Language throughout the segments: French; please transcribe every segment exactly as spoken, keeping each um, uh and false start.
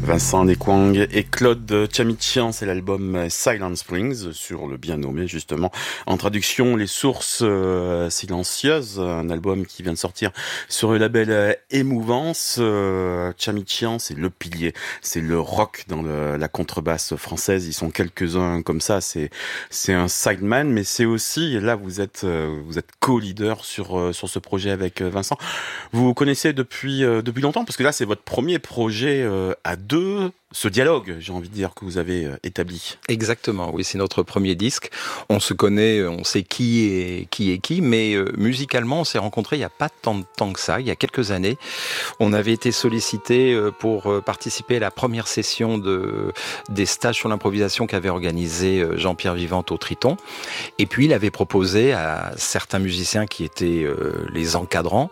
Vincent Nekwang et Claude Tchamichian, c'est l'album Silent Springs, sur le bien nommé justement. En traduction, Les Sources euh, Silencieuses, un album qui vient de sortir sur le label euh, Émouvance. Euh, Tchamichian, c'est le pilier, c'est le rock dans le, la contrebasse française. Ils sont quelques-uns comme ça, c'est c'est un sideman, mais c'est aussi, là vous êtes euh, vous êtes co-leader sur euh, sur ce projet avec euh, Vincent. Vous vous connaissez depuis euh, depuis longtemps, parce que là c'est votre premier projet euh, à deux. Ce dialogue, j'ai envie de dire, que vous avez établi. Exactement, oui, c'est notre premier disque. On se connaît, on sait qui est qui, est qui mais euh, musicalement, on s'est rencontrés il n'y a pas tant de temps que ça, il y a quelques années. On avait été sollicité pour participer à la première session de, des stages sur l'improvisation qu'avait organisé Jean-Pierre Vivante au Triton. Et puis, il avait proposé à certains musiciens qui étaient euh, les encadrants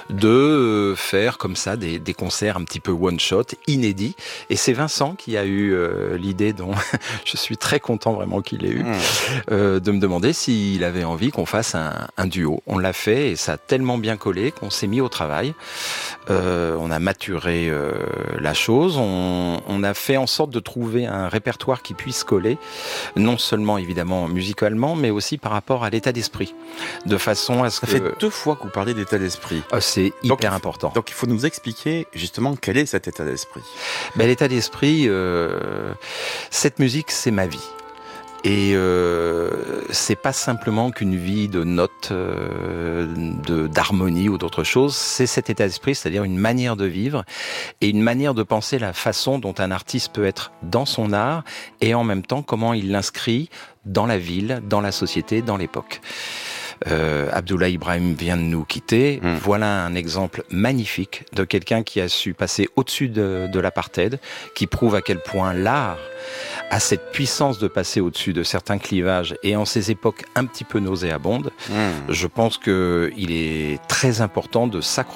de faire comme ça des, des concerts un petit peu one-shot, inédits. Et c'est Vincent qui a eu euh, l'idée, dont je suis très content vraiment qu'il ait eu, mmh. euh, de me demander s'il avait envie qu'on fasse un, un duo. On l'a fait et ça a tellement bien collé qu'on s'est mis au travail. Euh, on a maturé euh, la chose. On, on a fait en sorte de trouver un répertoire qui puisse coller, non seulement évidemment musicalement, mais aussi par rapport à l'état d'esprit. De façon à ce ça que... Ça fait deux fois que vous parlez d'état d'esprit. Oh, c'est hyper donc, important. Donc il faut nous expliquer justement quel est cet état d'esprit. Ben, l'état d'esprit, euh, cette musique, c'est ma vie. Et euh, c'est pas simplement qu'une vie de notes, euh, de d'harmonie ou d'autre chose. C'est cet état d'esprit, c'est-à-dire une manière de vivre et une manière de penser la façon dont un artiste peut être dans son art et en même temps comment il l'inscrit dans la ville, dans la société, dans l'époque. Euh, Abdoulaye Ibrahim vient de nous quitter. Mmh. Voilà un exemple magnifique de quelqu'un qui a su passer au-dessus de, de l'apartheid, qui prouve à quel point l'art a cette puissance de passer au-dessus de certains clivages et en ces époques un petit peu nauséabondes. Mmh. Je pense que il est très important de s'accrocher